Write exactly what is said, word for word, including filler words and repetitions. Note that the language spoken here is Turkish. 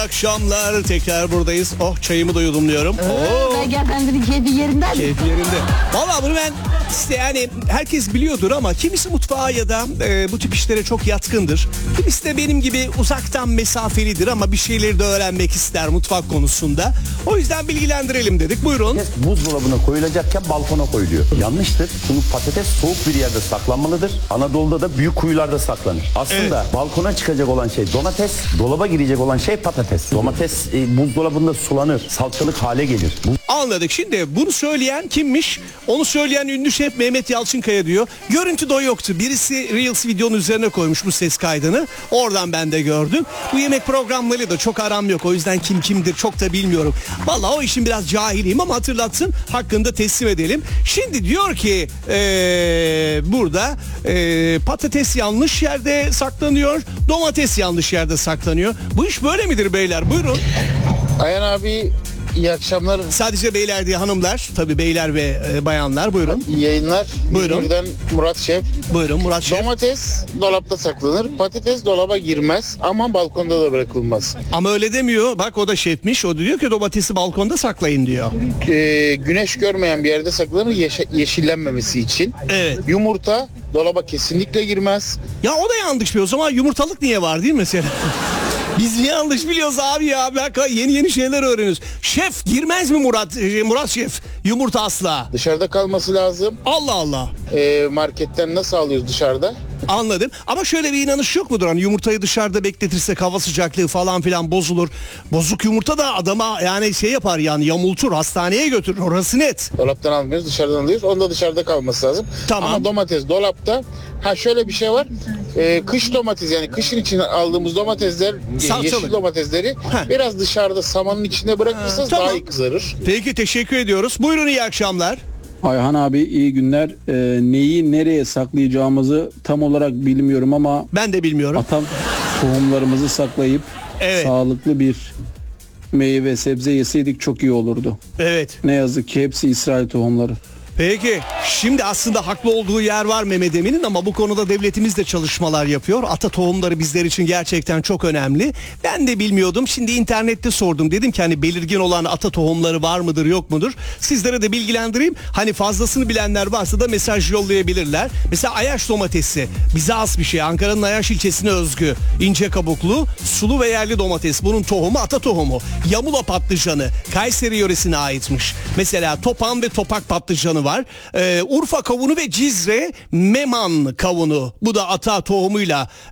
akşamlar. Tekrar buradayız. Oh, çayımı da yudumluyorum. Oo. Ben gel ben dedim keyfi yerinden. Keyfi yerinde. Valla bunu ben işte yani herkes biliyordur ama kimisi mutfağa ya da e, bu tip işlere çok yatkındır. Kimisi de benim gibi uzaktan mesafelidir ama bir şeyleri de öğrenmek ister mutfak konusunda. O yüzden bilgilendirelim dedik. Buyurun. Buzdolabına koyulacakken balkona koyuluyor. Yanlıştır. Çünkü patates soğuk bir yerde saklanmalıdır. Anadolu'da da büyük kuyularda saklanır. Aslında evet, balkona çıkacak olan şey domates, dolaba girecek olan şey patates. Domates e, buzdolabında sulanır, salçalık hale gelir. Bu... Anladık. Şimdi bunu söyleyen kimmiş? Onu söyleyen ünlü şef Mehmet Yalçınkaya diyor. Görüntü de o yoktu. Birisi Reels videonun üzerine koymuş bu ses kaydını. Oradan ben de gördüm. Bu yemek programlarıyla da çok aram yok. O yüzden kim kimdir çok da bilmiyorum. Vallahi o işin biraz cahiliyim ama hatırlatsın. Hakkında teslim edelim. Şimdi diyor ki ee, burada ee, patates yanlış yerde saklanıyor. Domates yanlış yerde saklanıyor. Bu iş böyle midir beyler? Buyurun. Ayhan abi iyi akşamlar. Sadece beyler diye hanımlar. Tabii beyler ve e, bayanlar. Buyurun. İyi yayınlar. Buyurun. İzmir'den Murat Şef. Buyurun Murat Şef. Domates dolapta saklanır. Patates dolaba girmez ama balkonda da bırakılmaz. Ama öyle demiyor. Bak o da şefmiş. O diyor ki domatesi balkonda saklayın diyor. Ee, güneş görmeyen bir yerde saklanır yeşe- yeşillenmemesi için. Evet. Yumurta dolaba kesinlikle girmez. Ya o da yanlış bir o zaman yumurtalık niye var değil mi mesela? Biz yanlış biliyoruz abi ya. Bak yeni yeni şeyler öğreniyoruz. Şef girmez mi Murat? Murat Şef yumurta asla. Dışarıda kalması lazım. Allah Allah. Ee, marketten nasıl alıyoruz dışarıda? Anladım. Ama şöyle bir inanış yok mudur? Hani yumurtayı dışarıda bekletirsek hava sıcaklığı falan filan bozulur. Bozuk yumurta da adama yani şey yapar yani yamultur, hastaneye götürür. Orası net. Dolaptan almıyoruz, dışarıdan alıyoruz. Onda dışarıda kalması lazım. Tamam. Ama domates dolapta. Ha şöyle bir şey var. Ee, kış domates yani kışın için aldığımız domatesler, Salçalı. yeşil domatesleri Heh. biraz dışarıda samanın içinde bırakırsanız Ha, tamam. daha iyi kızarır. Peki teşekkür ediyoruz. Buyurun iyi akşamlar. Ayhan abi iyi günler. Ee, neyi nereye saklayacağımızı tam olarak bilmiyorum ama Ben de bilmiyorum. atam tohumlarımızı saklayıp Evet. sağlıklı bir meyve sebze yeseydik çok iyi olurdu. Evet. Ne yazık ki hepsi İsrail tohumları. Peki şimdi aslında haklı olduğu yer var Mehmet Emin'in ama bu konuda devletimiz de çalışmalar yapıyor. Ata tohumları bizler için gerçekten çok önemli. Ben de bilmiyordum. Şimdi internette sordum. Dedim ki hani belirgin olan ata tohumları var mıdır yok mudur? Sizlere de bilgilendireyim. Hani fazlasını bilenler varsa da mesaj yollayabilirler. Mesela Ayaş domatesi bize has bir şey. Ankara'nın Ayaş ilçesine özgü. İnce kabuklu, sulu ve yerli domates. Bunun tohumu ata tohumu. Yamula patlıcanı Kayseri yöresine aitmiş. Mesela topan ve topak patlıcanı var. Ee, Urfa kavunu ve Cizre Meman kavunu. Bu da ata tohumuyla